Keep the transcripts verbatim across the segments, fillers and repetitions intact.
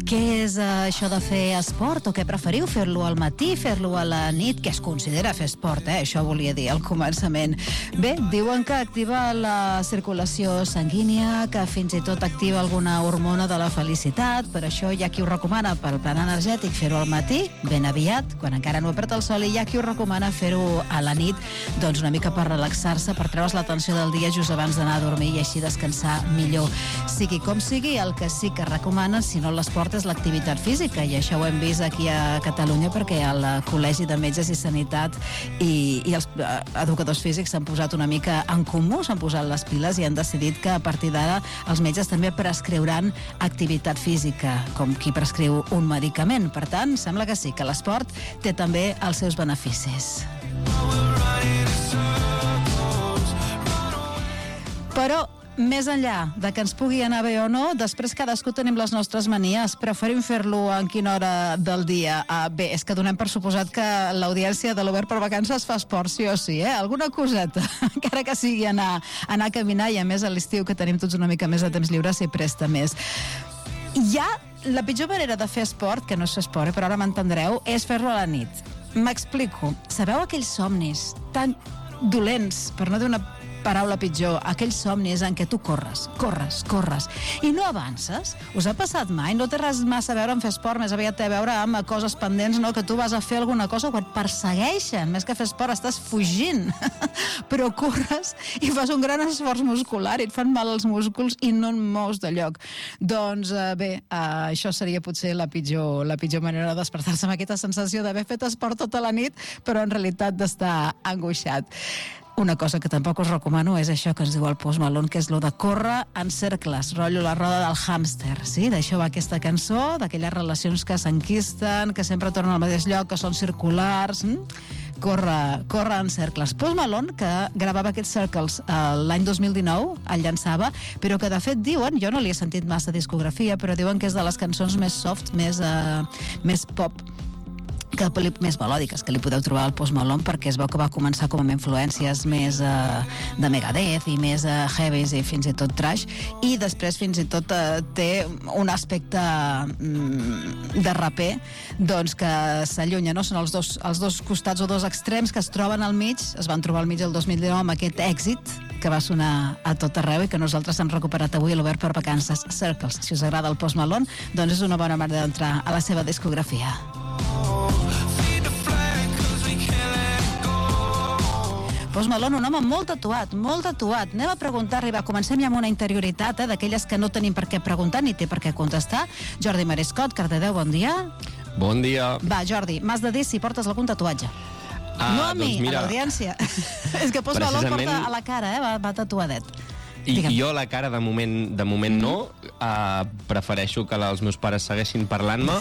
Què és uh, això de fer esport? O què preferiu? Fer-lo al matí, fer-lo a la nit? Què es considera fer esport, eh? Això volia dir al començament. Bé, diuen que activa la circulació sanguínia, que fins i tot activa alguna hormona de la felicitat. Per això hi ha qui ho recomana pel plan energètic fer-ho al matí, ben aviat, quan encara no apreta el sol, i hi ha qui ho recomana fer-ho a la nit, doncs una mica per relaxar-se, per treure's la tensió del dia just abans d'anar a dormir i així descansar millor. Sigui com sigui, el que sí que recomana, si no l'esport, és l'activitat física, i això ho hem vist aquí a Catalunya perquè el Col·legi de Metges i Sanitat i, i els educadors físics s'han posat una mica en comú, s'han posat les piles i han decidit que a partir d'ara els metges també prescriuran activitat física, com qui prescriu un medicament. Per tant, sembla que sí, que l'esport té també els seus beneficis. Però més enllà de que ens pugui anar bé o no, després cadascú tenim les nostres manies. Preferim fer-lo en quina hora del dia? Uh, bé, és que donem per suposat que l'audiència de l'Obert per Vacances fa esport, sí o sí, eh? Alguna coseta, encara que sigui anar, anar a caminar, i a més a l'estiu que tenim tots una mica més de temps lliure s'hi presta més. Hi ha la pitjor manera de fer esport, que no és fer esport, eh, però ara m'entendreu, és fer-lo a la nit. M'explico. Sabeu aquells somnis tan dolents, per no dir una paraula pitjor, aquells somnis en què tu corres, corres, corres, i no avances? Us ha passat mai? No té res massa a veure amb fer esport, més aviat té a veure amb coses pendents, no? Que tu vas a fer alguna cosa quan et persegueixen, més que fer esport estàs fugint, però corres i fas un gran esforç muscular i et fan mal els músculs i no et mous de lloc. Doncs eh, bé, eh, això seria potser la pitjor, la pitjor manera de despertar-se amb aquesta sensació d'haver fet esport tota la nit, però en realitat d'estar angoixat. Una cosa que tampoc us recomano és això que ens diu el Post Malone, que és lo de córrer en cercles, rotllo la roda del hàmster, sí? D'això va aquesta cançó, d'aquelles relacions que s'enquisten, que sempre tornen al mateix lloc, que són circulars, hm? Corre, corre en cercles. Post Malone, que gravava aquests circles eh, l'any dos mil dinou, el llançava, però que de fet diuen, jo no li he sentit massa discografia, però diuen que és de les cançons més soft, més, eh, més pop, que més melòdiques que li podeu trobar al Post Malone, perquè es veu que va començar com amb influències més eh, de Megadeth i més eh, heavies i fins i tot trash, i després fins i tot eh, té un aspecte mm, de raper, doncs que s'allunya, no? Són els dos, els dos costats o dos extrems que es troben al mig, es van trobar al mig el dos mil dinou amb aquest èxit que va sonar a tot arreu i que nosaltres hem recuperat avui a l'Obert per Vacances. Circles, si us agrada el Post Malone, doncs és una bona manera d'entrar a la seva discografia. Post Malone, un home molt tatuat, molt tatuat. Anem a preguntar-li, va, comencem ja amb una interioritat, eh, d'aquelles que no tenim per què preguntar ni té per què contestar. Jordi Marescot, Cardedeu, bon dia. Bon dia. Va, Jordi, m'has de dir si portes algun tatuatge. Ah, no a mi, doncs mira, a l'audiència. És que Post Malone precisament... porta a la cara, eh, va, va tatuadet. I Digue'm. jo la cara de moment, de moment no, uh, prefereixo que els meus pares segueixin parlant-me,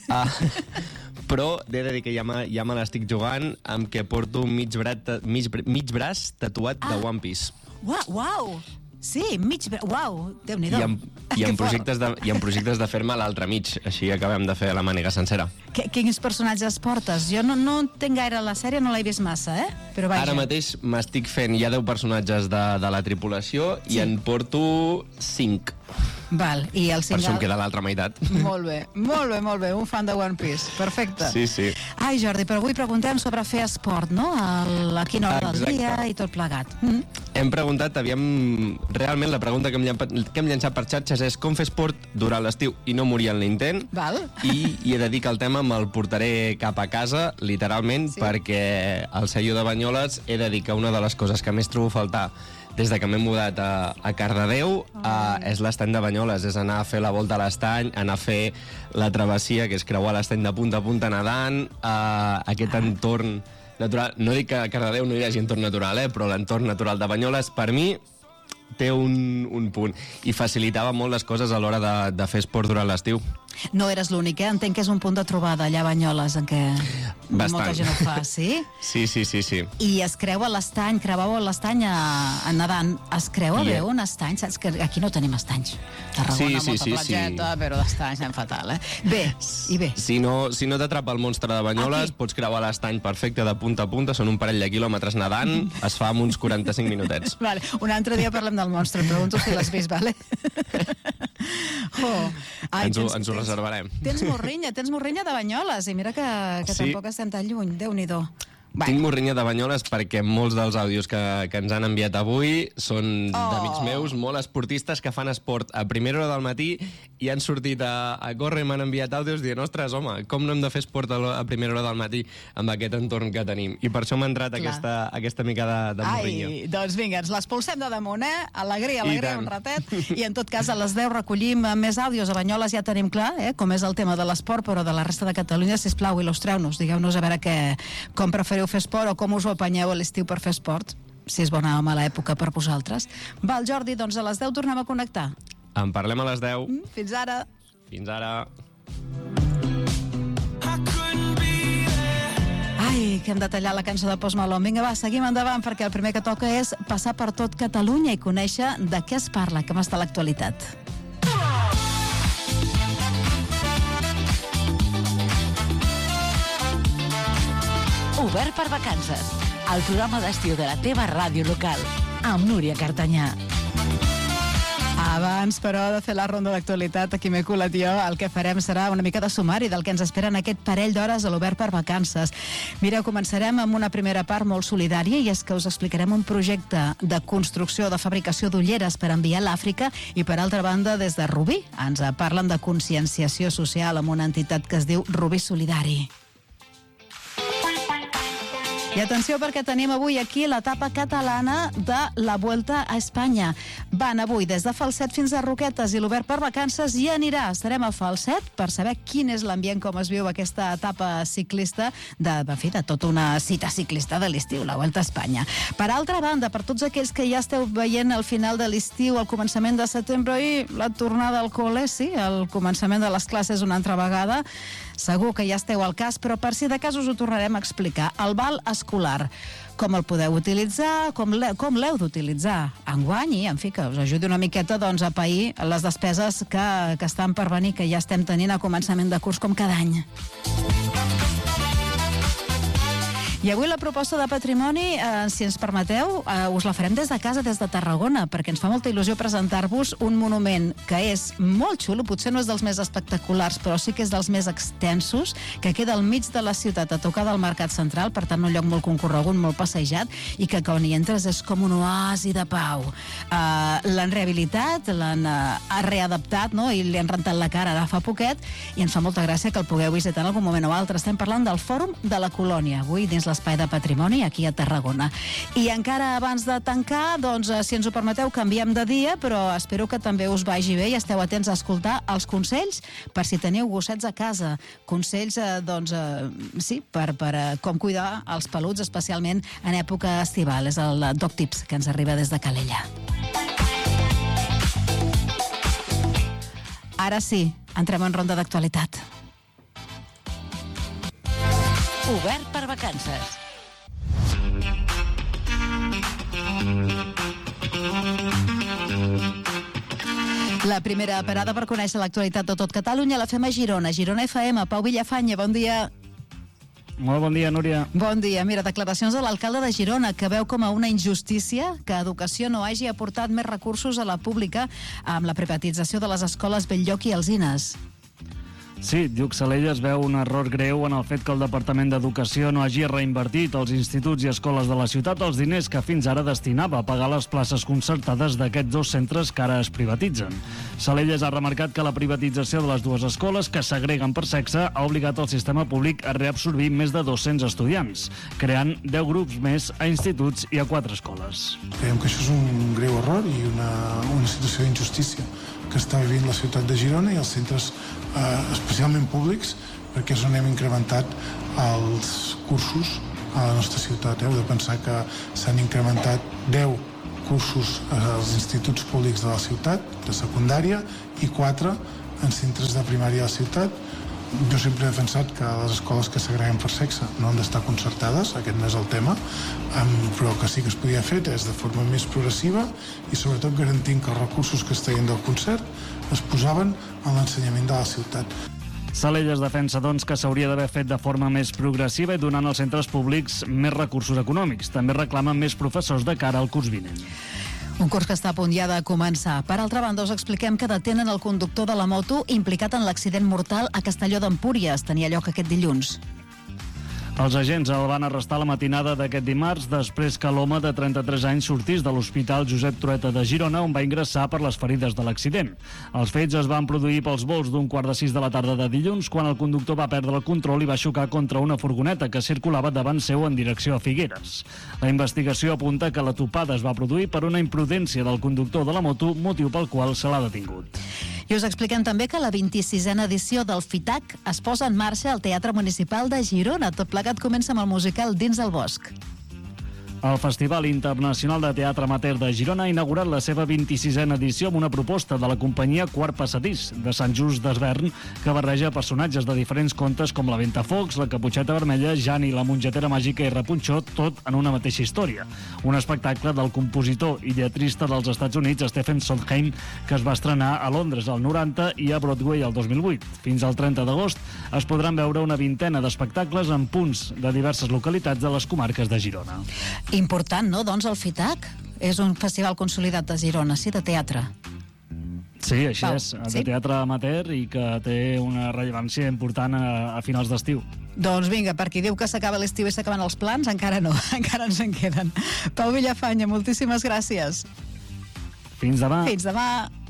uh, però he de dir que ja me, ja me l'estic jugant amb que porto un mig, brat, mig, mig braç tatuat ah. de One Piece. Uau, uau! Sí, mig... Uau, Déu-n'hi-do. I en, i en projectes de, i en projectes de fer-me l'altre mig, així acabem de fer la màniga sencera. Que, quins personatges portes? Jo no, no entenc gaire la sèrie, no l'he vist massa, eh? Però vaja. Ara mateix m'estic fent, hi ha deu personatges de, de la tripulació, sí. I en porto cinc. Val, i el Per això em queda l'altra meitat. Molt bé, molt bé, molt bé, un fan de One Piece, perfecte. Sí, sí. Ai, Jordi, però avui preguntem sobre fer esport, no? A quina hora Exacte. del dia i tot plegat. Mm. Hem preguntat, aviam, realment la pregunta que hem, que hem llançat per xarxes és com fer esport durant l'estiu i no morir en l'intent. Val. I, I he de dir que el tema me'l portaré cap a casa, literalment, sí. Perquè al Sello de Banyoles he de dir que una de les coses que més trobo a faltar des de que m'he mudat a, a Cardedeu uh, és l'estany de Banyoles, és anar a fer la volta a l'estany, anar a fer la travessia, que és creuar l'estany de punta a punta nedant, uh, aquest entorn natural. No dic que a Cardedeu no hi hagi entorn natural, eh, però l'entorn natural de Banyoles, per mi, té un, un punt. I facilitava molt les coses a l'hora de, de fer esport durant l'estiu. No eres l'únic, eh? Entenc que és un punt de trobada allà a Banyoles, en què Bastant. Molta gent ho fa, sí? Sí, sí, sí, sí. I es creua l'estany, creuàveu l'estany a, a nedant. Es creua I, bé un estany? Saps que aquí no tenim estanys. Tarragona, sí, sí, molta sí, platgeta, sí. Però d'estanys anem fatal, eh? Bé, i bé. Si no, si no t'atrapa el monstre de Banyoles, aquí pots creuar l'estany perfecte de punta a punta, són un parell de quilòmetres nedant, es fa amb uns quaranta-cinc minutets. Vale, un altre dia parlem del monstre, pregunto si l'has vist, vale? Oh. Ai, ens, ho, tens, ens ho reservarem. Tens morrinya, tens morrinya de Banyoles, i mira que, que Sí. tampoc estem tan lluny, Déu-n'hi-do. Bueno. Tinc morrinya de Banyoles perquè molts dels àudios que, que ens han enviat avui són oh. d'amics meus, molt esportistes que fan esport a primera hora del matí i han sortit a, a córrer i m'han enviat àudios dient, ostres, home, com no hem de fer esport a, a primera hora del matí amb aquest entorn que tenim? I per això m'ha entrat aquesta, aquesta mica de, de morrinya. Ai, doncs vinga, ens l'expulsem de damunt, eh? Alegria, alegria, un ratet. I en tot cas, a les deu recollim més àudios. A Banyoles ja tenim clar, eh? Com és el tema de l'esport, però de la resta de Catalunya, sisplau, il·lustreu-nos, digueu-nos a veure què, com preferiu fer esport o com us ho apanyeu a l'estiu per fer esport, si és bona o mala època per vosaltres. Val, Jordi, doncs a les deu tornem a connectar. En parlem a les deu. Mm, fins ara. Fins ara. Ai, que hem de tallar la cançó de Post Malone. Vinga, va, seguim endavant, perquè el primer que toca és passar per tot Catalunya i conèixer de què es parla, com està l'actualitat. Obert per vacances, el programa d'estiu de la teva ràdio local, amb Núria Cartanyà. Abans, però, de fer la ronda d'actualitat, aquí m'he colat jo, el que farem serà una mica de sumari del que ens espera en aquest parell d'hores a l'Obert per vacances. Mireu, començarem amb una primera part molt solidària, i és que us explicarem un projecte de construcció, de fabricació d'ulleres per enviar a l'Àfrica, i per altra banda, des de Rubí, ens parlen de conscienciació social amb una entitat que es diu Rubí Solidari. I atenció, perquè tenim avui aquí l'etapa catalana de la Vuelta a Espanya. Van avui des de Falset fins a Roquetes i l'Obert per vacances hi anirà. Estarem a Falset per saber quin és l'ambient, com es viu aquesta etapa ciclista de, en fi, de tota una cita ciclista de l'estiu, la Vuelta a Espanya. Per altra banda, per tots aquells que ja esteu veient el final de l'estiu, el començament de setembre i la tornada al col·le, sí, el començament de les classes una altra vegada, segur que ja esteu al cas, però per si de cas us ho tornarem a explicar. El val escolar, com el podeu utilitzar, com l'heu d'utilitzar enguany, i en fi, que us ajudi una miqueta doncs, a pair les despeses que, que estan per venir, que ja estem tenint a començament de curs com cada any. I avui la proposta de patrimoni, eh, si ens permeteu, eh, us la farem des de casa, des de Tarragona, perquè ens fa molta il·lusió presentar-vos un monument que és molt xulo, potser no és dels més espectaculars, però sí que és dels més extensos, que queda al mig de la ciutat, a tocar del Mercat Central, per tant un lloc molt concorregut, molt passejat, i que quan hi entres és com un oasi de pau. Eh, l'han rehabilitat, l'han eh, readaptat, no? I li han rentat la cara ara fa poquet, i ens fa molta gràcia que el pugueu visitar en algun moment o altre. Estem parlant del Fòrum de la Colònia, avui dins l'espai de patrimoni aquí a Tarragona. I encara abans de tancar, doncs, si ens ho permeteu, canviem de dia, però espero que també us vagi bé i esteu atents a escoltar els consells per si teniu gossets a casa. Consells, eh, doncs, eh, sí, per, per eh, com cuidar els peluts, especialment en època estival. És el Doc Tips, que ens arriba des de Calella. Ara sí, entrem en ronda d'actualitat. Obert per vacances. La primera parada per conèixer l'actualitat de tot Catalunya la fem a Girona. Girona F M, Pau Villafanya, bon dia. Molt bon dia, Núria. Bon dia. Mira, declaracions de l'alcalde de Girona, que veu com a una injustícia que Educació no hagi aportat més recursos a la pública amb la privatització de les escoles Belllloc i Alzines. Sí, Lluc Salelles veu un error greu en el fet que el Departament d'Educació no hagi reinvertit als instituts i escoles de la ciutat els diners que fins ara destinava a pagar les places concertades d'aquests dos centres que ara es privatitzen. Salelles ha remarcat que la privatització de les dues escoles, que segreguen per sexe, ha obligat el sistema públic a reabsorbir més de dos-cents estudiants, creant deu grups més a instituts i a quatre escoles. Creiem que això és un greu error i una, una situació d'injustícia que està vivint la ciutat de Girona i els centres eh, especialment públics, perquè és on hem incrementat els cursos a la nostra ciutat. Heu de pensar que s'han incrementat deu cursos als instituts públics de la ciutat, de secundària, i quatre en centres de primària de la ciutat. Jo sempre he defensat que les escoles que segreguen per sexe no han d'estar concertades, aquest no és el tema, però que sí que es podia fer és de forma més progressiva i sobretot garantint que els recursos que es treien del concert es posaven en l'ensenyament de la ciutat. Salelles defensa, doncs, que s'hauria d'haver fet de forma més progressiva i donant als centres públics més recursos econòmics. També reclama més professors de cara al curs vinent. Un curs que està a punt ja de començar. Per altra banda, us expliquem que detenen el conductor de la moto implicat en l'accident mortal a Castelló d'Empúries. Tenia lloc aquest dilluns. Els agents el van arrestar la matinada d'aquest dimarts després que l'home de trenta-tres anys sortís de l'Hospital Josep Trueta de Girona, on va ingressar per les ferides de l'accident. Els fets es van produir pels volts d'un quart de sis de la tarda de dilluns, quan el conductor va perdre el control i va xocar contra una furgoneta que circulava davant seu en direcció a Figueres. La investigació apunta que la topada es va produir per una imprudència del conductor de la moto, motiu pel qual se l'ha detingut. I us expliquem també que la vint-i-sisena edició del FITAC es posa en marxa al Teatre Municipal de Girona. Tot plegat comença amb el musical Dins el Bosc. El Festival Internacional de Teatre Amateur de Girona ha inaugurat la seva vint-i-sisena edició amb una proposta de la companyia Quart Passadís, de Sant Just d'Esvern, que barreja personatges de diferents contes com la Ventafocs, la Caputxeta Vermella, Jani, la Mongetera Màgica i Rapunxó, tot en una mateixa història. Un espectacle del compositor i lletrista dels Estats Units, Stephen Sondheim, que es va estrenar a Londres al noranta i a Broadway el dos mil vuit. Fins al trenta d'agost es podran veure una vintena d'espectacles en punts de diverses localitats de les comarques de Girona. Important, no? Doncs el FITAC és un festival consolidat de Girona, sí, de teatre. Sí, així Pau, és, de sí? teatre amateur i que té una rellevància important a, a finals d'estiu. Doncs vinga, per qui diu que s'acaba l'estiu i s'acaben els plans, encara no, encara ens en queden. Pau Villafanya, moltíssimes gràcies. Fins demà. Fins demà.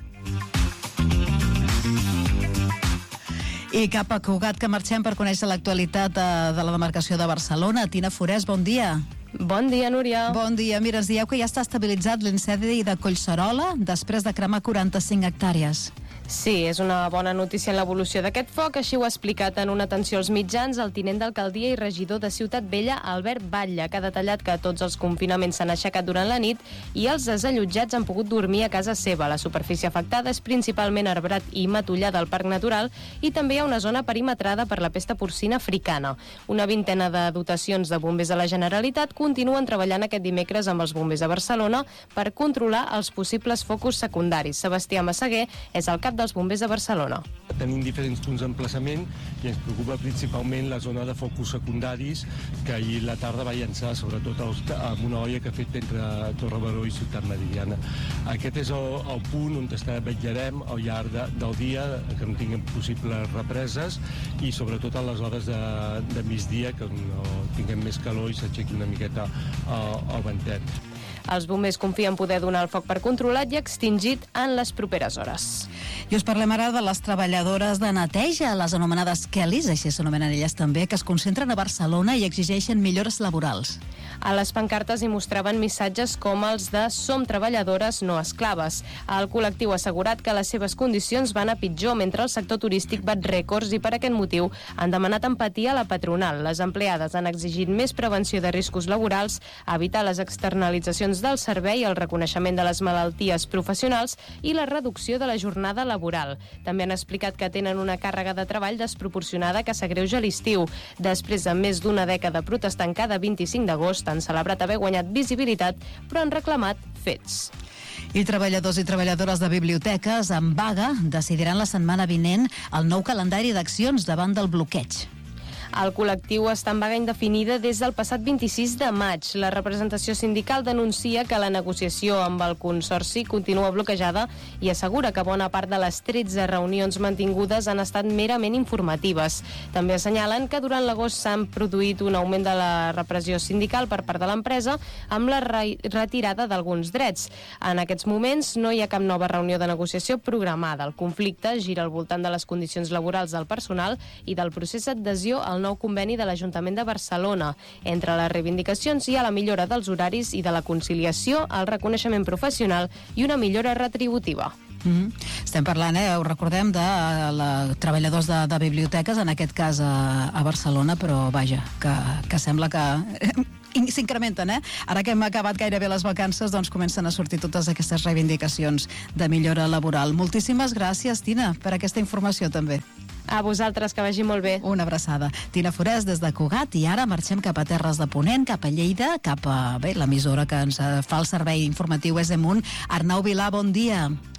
I cap a Cugat, que marxem per conèixer l'actualitat de, de la demarcació de Barcelona. Tina Forès, bon dia. Bon dia, Núria. Bon dia. Mira, ens dieu que ja està estabilitzat l'incendi de Collserola després de cremar quaranta-cinc hectàrees. Sí, és una bona notícia en l'evolució d'aquest foc, així ho ha explicat en una atenció als mitjans el tinent d'alcaldia i regidor de Ciutat Vella, Albert Batlle, que ha detallat que tots els confinaments s'han aixecat durant la nit i els desallotjats han pogut dormir a casa seva. La superfície afectada és principalment arbrat i matollar del Parc Natural i també hi ha una zona perimetrada per la pesta porcina africana. Una vintena de dotacions de bombers de la Generalitat continuen treballant aquest dimecres amb els bombers de Barcelona per controlar els possibles focus secundaris. Sebastià Massaguer és el cap dels bombers de Barcelona. Tenim diferents punts d'emplaçament i ens preocupa principalment la zona de focus secundaris que ahir la tarda va llançar sobretot amb una olla que ha fet entre Torre Baró i Ciutat Meridiana. Aquest és el, el punt on vetllarem al llarg de, del dia que no tinguem possibles represes i sobretot a les hores de, de migdia que no tinguem més calor i s'aixequi una miqueta el, el ventet. Els bombers confien poder donar el foc per controlat i extingit en les properes hores. I us parlem ara de les treballadores de neteja, les anomenades Kellys, així s'anomenen elles també, que es concentren a Barcelona i exigeixen millores laborals. A les pancartes hi mostraven missatges com els de «Som treballadores, no esclaves». El col·lectiu ha assegurat que les seves condicions van a pitjor mentre el sector turístic bat rècords i per aquest motiu han demanat empatia a la patronal. Les empleades han exigit més prevenció de riscos laborals, evitar les externalitzacions del servei, el reconeixement de les malalties professionals i la reducció de la jornada laboral. També han explicat que tenen una càrrega de treball desproporcionada que s'agreuja a l'estiu. Després de més d'una dècada protestant cada vint-i-cinc d'agost, han celebrat haver guanyat visibilitat, però han reclamat fets. I treballadors i treballadores de biblioteques en vaga decidiran la setmana vinent el nou calendari d'accions davant del bloqueig. El col·lectiu està en vaga indefinida des del passat vint-i-sis de maig. La representació sindical denuncia que la negociació amb el Consorci continua bloquejada i assegura que bona part de les tretze reunions mantingudes han estat merament informatives. També assenyalen que durant l'agost s'han produït un augment de la repressió sindical per part de l'empresa amb la re retirada d'alguns drets. En aquests moments no hi ha cap nova reunió de negociació programada. El conflicte gira al voltant de les condicions laborals del personal i del procés d'adhesió al nou conveni de l'Ajuntament de Barcelona. Entre les reivindicacions hi ha la millora dels horaris i de la conciliació, el reconeixement professional i una millora retributiva. Mm-hmm. Estem parlant, eh, ho recordem, de la, treballadors de, de biblioteques, en aquest cas a, a Barcelona, però vaja, que, que sembla que s'incrementen, eh? Ara que hem acabat gairebé les vacances, doncs comencen a sortir totes aquestes reivindicacions de millora laboral. Moltíssimes gràcies, Tina, per aquesta informació també. A vosaltres, que vagi molt bé. Una abraçada. Tina Forès des de Cugat, i ara marxem cap a Terres de Ponent, cap a Lleida, cap a bé l'emissora que ens fa el servei informatiu és Emunt. Arnau Vilà, bon dia.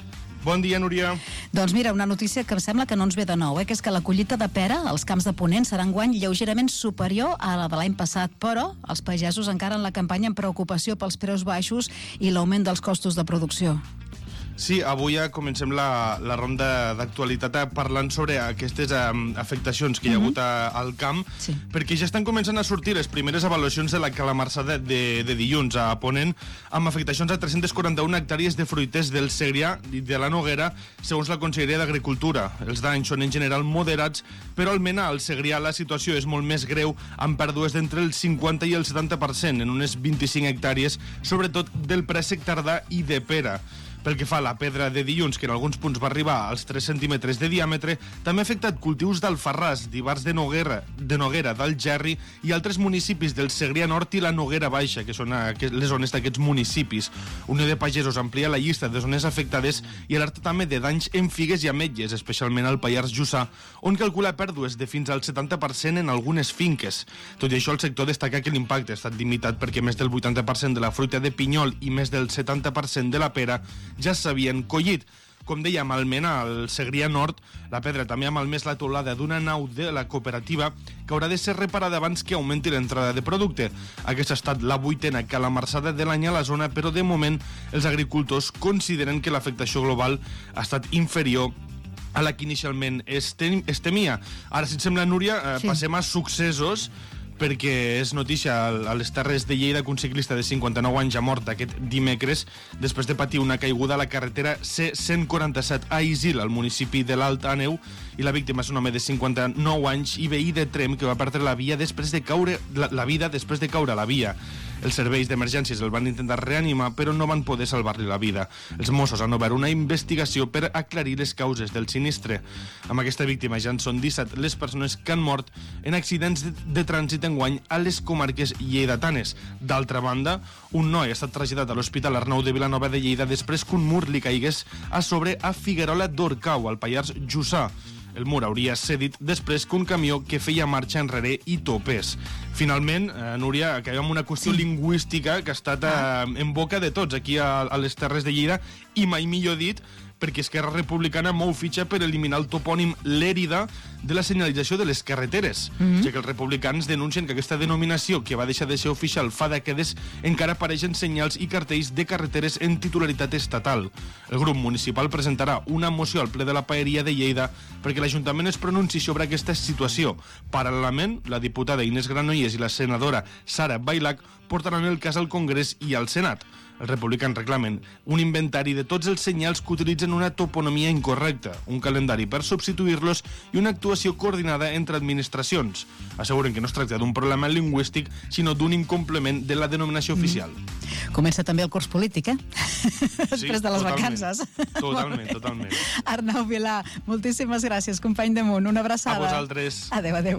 Bon dia, Núria. Doncs mira, una notícia que em sembla que no ens ve de nou, eh? que és que la collita de pera als camps de Ponent serà enguany lleugerament superior a la de l'any passat, però els pagesos encara en la campanya amb preocupació pels preus baixos i l'augment dels costos de producció. Sí, avui ja comencem la, la ronda d'actualitat parlant sobre aquestes um, afectacions que hi ha hagut a, al camp, sí. perquè ja estan començant a sortir les primeres avaluacions de la calamarsada de, de dilluns a Ponent, amb afectacions a tres-cents quaranta-una hectàrees de fruiters del Segrià i de la Noguera, segons la Conselleria d'Agricultura. Els danys són en general moderats, però almenys al Segrià la situació és molt més greu, amb pèrdues d'entre el cinquanta i el setanta per cent en unes vint-i-cinc hectàrees, sobretot del préssec tardà i de pera. Pel que fa a la pedra de dilluns, que en alguns punts va arribar als tres centímetres de diàmetre, també ha afectat cultius d'Alfarràs, d'Ivars de Noguera, de Noguera, d'Algerri i altres municipis del Segrià Nord i la Noguera Baixa, que són les zones d'aquests municipis. Unió de Pagesos amplia la llista de zones afectades i alerta també de danys en figues i ametlles, especialment al Pallars Jussà, on calcula pèrdues de fins al setanta per cent en algunes finques. Tot i això, el sector destaca que l'impacte ha estat limitat perquè més del vuitanta per cent de la fruita de pinyol i més del setanta per cent de la pera ja s'havien collit. Com dèiem, almenys al Segrià Nord, la pedra també ha malmès la teulada d'una nau de la cooperativa que haurà de ser reparada abans que augmenti l'entrada de producte. Aquesta ha estat la vuitena calamarsada de l'any a la zona, però de moment els agricultors consideren que l'afectació global ha estat inferior a la que inicialment es temia. Ara, si et sembla, Núria, eh, sí. passem a successos, perquè és notícia a les Terres de Lleida que un ciclista de cinquanta-nou anys ha mort aquest dimecres després de patir una caiguda a la carretera C cent quaranta-set a Isil, al municipi de l'Alt Àneu, i la víctima és un home de cinquanta-nou anys i veí de Tremp que va perdre la via després de caure la, la vida després de caure a la via. Els serveis d'emergències el van intentar reanimar, però no van poder salvar-li la vida. Els Mossos han obert una investigació per aclarir les causes del sinistre. Amb aquesta víctima ja en són disset les persones que han mort en accidents de, de trànsit enguany a les comarques lleidatanes. D'altra banda, un noi ha estat traslladat a l'Hospital Arnau de Vilanova de Lleida després que un mur li caigués a sobre a Figuerola d'Orcau, al Pallars Jussà. El mur hauria cedit després que un camió que feia marxa enrere i topés. Finalment, eh, Núria, acabem amb una qüestió sí. lingüística que ha estat eh, en boca de tots aquí a, a les Terres de Lleida, i mai millor dit, perquè Esquerra Republicana mou fitxa per eliminar el topònim Lèrida de la senyalització de les carreteres. Mm-hmm. Ja que els republicans denuncien que aquesta denominació, que va deixar de ser oficial fa dècades, encara apareixen senyals i cartells de carreteres en titularitat estatal. El grup municipal presentarà una moció al ple de la Paeria de Lleida perquè l'Ajuntament es pronunciï sobre aquesta situació. Paral·lelament, la diputada Inés Granollers i la senadora Sara Bailac portaran el cas al Congrés i al Senat. Els republicans reclamen un inventari de tots els senyals que utilitzen una toponomia incorrecta, un calendari per substituir-los i una actuació coordinada entre administracions. Asseguren que no es tracta d'un problema lingüístic, sinó d'un incomplement de la denominació oficial. Mm. Comença també el curs polític, eh? Sí, després de les totalment, vacances. Totalment, totalment. Arnau Vilà, moltíssimes gràcies, company d'Amunt. Una abraçada. A vosaltres. Adéu, adéu.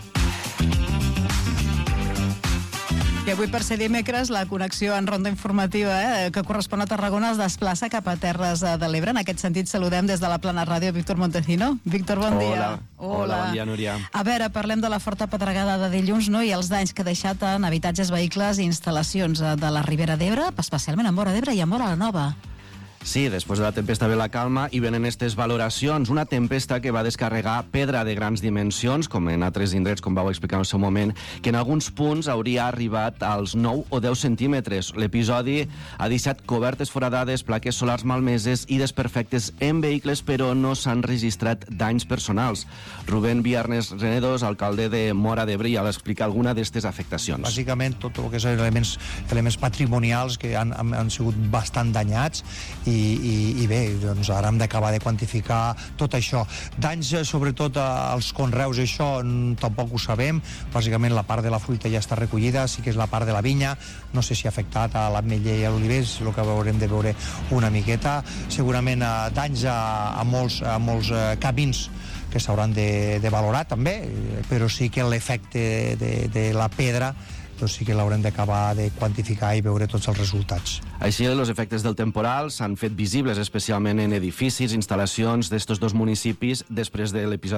I avui, per ser dimecres, la connexió en ronda informativa eh, que correspon a Tarragona es desplaça cap a Terres de l'Ebre. En aquest sentit, saludem des de la Plana Ràdio Víctor Montesino. Víctor, bon Hola. dia. Hola. Hola, bon dia, Núria. A veure, parlem de la forta pedregada de dilluns, no?, i els danys que ha deixat en habitatges, vehicles i instal·lacions de la Ribera d'Ebre, especialment a Móra d'Ebre i a Móra la Nova. Sí, després de la tempesta ve la calma i venen aquestes valoracions. Una tempesta que va descarregar pedra de grans dimensions, com en altres indrets, com vau explicar en el seu moment, que en alguns punts hauria arribat als nou o deu centímetres. L'episodi ha deixat cobertes foradades, plaques solars malmeses i desperfectes en vehicles, però no s'han registrat danys personals. Rubén Viernes Renedos, alcalde de Móra d'Ebre, ja va explicar alguna d'aquestes afectacions. Bàsicament, tot el que són elements, elements patrimonials que han, han, han sigut bastant danyats i I, i, i bé, doncs ara hem d'acabar de quantificar tot això. Danys, sobretot als conreus, això tampoc ho sabem. Bàsicament la part de la fruita ja està recollida, sí que és la part de la vinya, no sé si ha afectat a l'ametller i a l'oliver, és el que haurem de veure una miqueta. Segurament danys a, a molts, a molts camins que s'hauran de, de valorar també, però sí que l'efecte de, de la pedra doncs sí que l'haurem d'acabar de quantificar i veure tots els resultats. Així, els efectes del temporal s'han fet visibles especialment en edificis, instal·lacions d'estos dos municipis després de l'episodi